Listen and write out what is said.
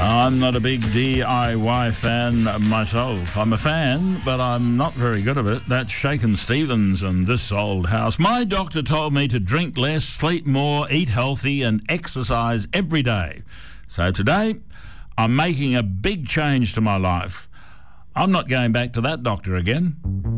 I'm not a big DIY fan myself. I'm a fan, but I'm not very good at it. That's Shakin' Stevens and This Old House. My doctor told me to drink less, sleep more, eat healthy and exercise every day. So today, I'm making a big change to my life. I'm not going back to that doctor again.